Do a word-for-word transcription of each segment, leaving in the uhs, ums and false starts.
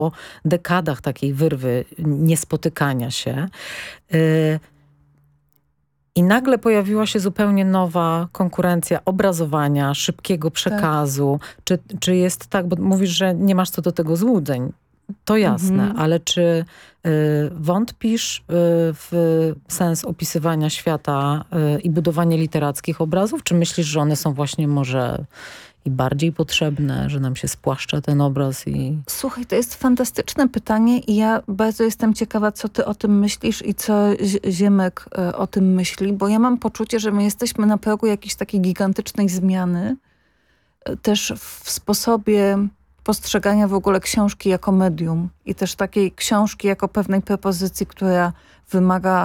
po dekadach takiej wyrwy, niespotykania się. Y, I nagle pojawiła się zupełnie nowa konkurencja obrazowania, szybkiego przekazu. Tak. Czy, czy jest tak, bo mówisz, że nie masz co do tego złudzeń. To jasne, mhm. ale czy y, wątpisz y, w sens opisywania świata y, i budowania literackich obrazów? Czy myślisz, że one są właśnie może i bardziej potrzebne, że nam się spłaszcza ten obraz? I... Słuchaj, to jest fantastyczne pytanie i ja bardzo jestem ciekawa, co ty o tym myślisz i co Ziemek y, o tym myśli, bo ja mam poczucie, że my jesteśmy na progu jakiejś takiej gigantycznej zmiany, y, też w sposobie postrzegania w ogóle książki jako medium i też takiej książki jako pewnej propozycji, która wymaga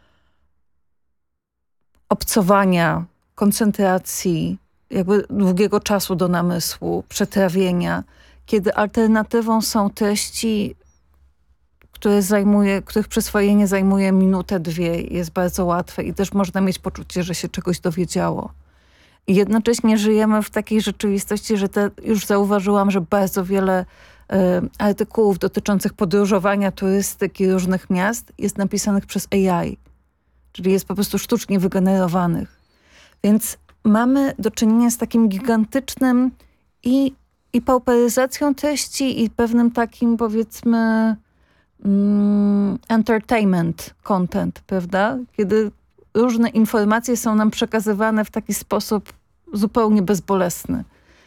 obcowania, koncentracji, jakby długiego czasu do namysłu, przetrawienia, kiedy alternatywą są treści, które zajmuje, których przyswojenie zajmuje minutę, dwie, jest bardzo łatwe i też można mieć poczucie, że się czegoś dowiedziało. I jednocześnie żyjemy w takiej rzeczywistości, że te, już zauważyłam, że bardzo wiele y, artykułów dotyczących podróżowania, turystyki różnych miast jest napisanych przez A I. Czyli jest po prostu sztucznie wygenerowanych. Więc mamy do czynienia z takim gigantycznym i, i pauperyzacją treści i pewnym takim, powiedzmy, mm, entertainment content, prawda? Kiedy różne informacje są nam przekazywane w taki sposób zupełnie bezbolesny.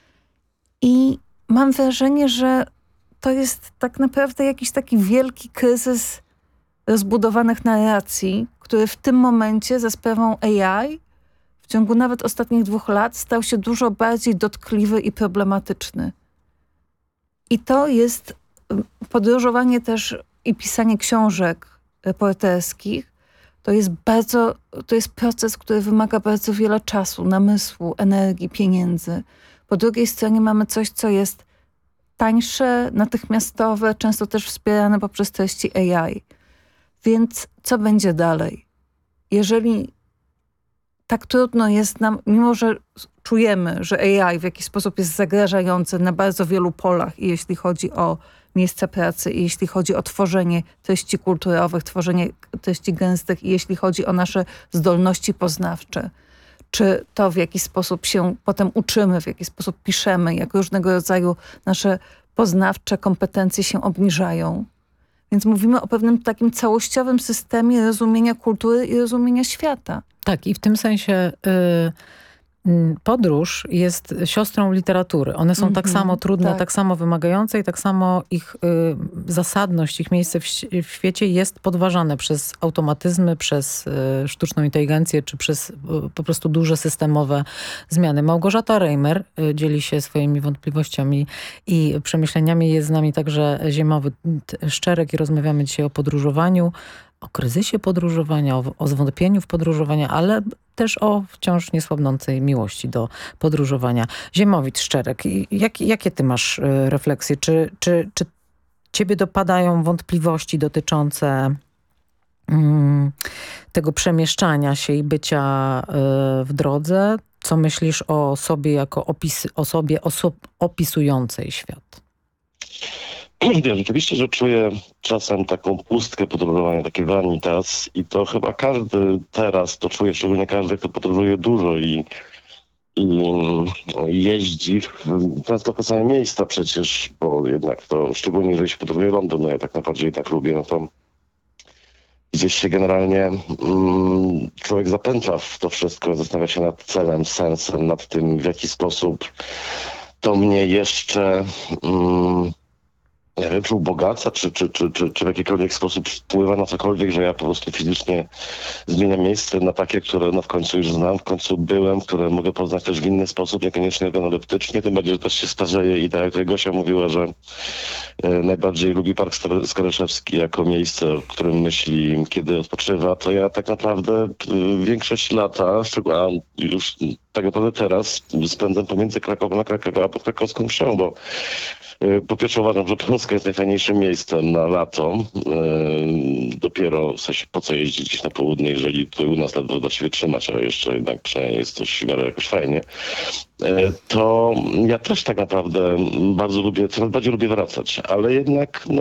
I mam wrażenie, że to jest tak naprawdę jakiś taki wielki kryzys rozbudowanych narracji, który w tym momencie za sprawą A I w ciągu nawet ostatnich dwóch lat stał się dużo bardziej dotkliwy i problematyczny. I to jest podróżowanie też i pisanie książek reporterskich. To jest bardzo, to jest proces, który wymaga bardzo wiele czasu, namysłu, energii, pieniędzy. Po drugiej stronie mamy coś, co jest tańsze, natychmiastowe, często też wspierane poprzez treści A I. Więc co będzie dalej? Jeżeli tak trudno jest nam, mimo że czujemy, że A I w jakiś sposób jest zagrażające na bardzo wielu polach i jeśli chodzi o miejsca pracy i jeśli chodzi o tworzenie treści kulturowych, tworzenie treści gęstych i jeśli chodzi o nasze zdolności poznawcze, czy to w jaki sposób się potem uczymy, w jaki sposób piszemy, jak różnego rodzaju nasze poznawcze kompetencje się obniżają. Więc mówimy o pewnym takim całościowym systemie rozumienia kultury i rozumienia świata. Tak, i w tym sensie y, podróż jest siostrą literatury. One są mm-hmm, tak samo trudne, tak. tak samo wymagające i tak samo ich y, zasadność, ich miejsce w, w świecie jest podważane przez automatyzmy, przez y, sztuczną inteligencję, czy przez y, po prostu duże systemowe zmiany. Małgorzata Reimer y, dzieli się swoimi wątpliwościami i przemyśleniami. Jest z nami także Ziemowy Szczerek i rozmawiamy dzisiaj o podróżowaniu, o kryzysie podróżowania, o, o zwątpieniu w podróżowania, ale też o wciąż niesłabnącej miłości do podróżowania. Ziemowit Szczerek, jak, jakie ty masz y, refleksje? Czy, czy, czy ciebie dopadają wątpliwości dotyczące y, tego przemieszczania się i bycia y, w drodze? Co myślisz o sobie jako opis, osobie oso, opisującej świat? Ja rzeczywiście, że czuję czasem taką pustkę podróżowania, taki vanitas i to chyba każdy teraz to czuje, szczególnie każdy, kto podróżuje dużo i, i jeździ w często te same miejsca przecież, bo jednak to, szczególnie jeżeli się podróżuje Londyn, no ja tak naprawdę i tak lubię, no to gdzieś się generalnie mm, człowiek zapętla w to wszystko, zastanawia się nad celem, sensem, nad tym, w jaki sposób to mnie jeszcze... Mm, nie wiem, czy ubogaca, czy, czy, czy, czy, czy w jakikolwiek sposób wpływa na cokolwiek, że ja po prostu fizycznie zmieniam miejsce na takie, które no w końcu już znam, w końcu byłem, które mogę poznać też w inny sposób, niekoniecznie organoleptycznie, tym bardziej, że też się starzeję i tak jak Gosia mówiła, że e, najbardziej lubi Park Skaryszewski jako miejsce, o którym myśli, kiedy odpoczywa, to ja tak naprawdę e, większość lata, a już tak naprawdę teraz spędzam pomiędzy Krakowem a Krakowem, a pod krakowską wsią, bo Po pierwsze uważam, że Polska jest najfajniejszym miejscem na lato. Dopiero w sensie po co jeździć gdzieś na południe, jeżeli tutaj u nas ledwo da się wytrzymać, ale jeszcze jednak przynajmniej jest coś w miarę jakoś fajnie. To ja też tak naprawdę bardzo lubię, coraz bardziej lubię wracać, ale jednak no,